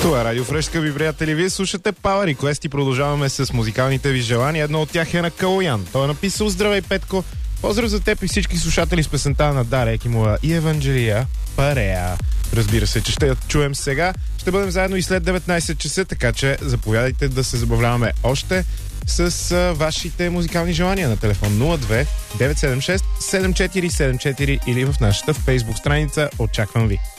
Това е Радио Фреш, скъпи приятели. Вие слушате Power Request и продължаваме с музикалните ви желания. Едно от тях е на Калоян. Той е написал: "Здравей, Петко! Поздрав за теб и всички слушатели с песента на Даря Екимова и Евангелия Парея." Разбира се, че ще я чуем сега. Ще бъдем заедно и след 19 часа, така че заповядайте да се забавляваме още с вашите музикални желания на телефон 02 976 7474 или в нашата Facebook страница. Очаквам ви.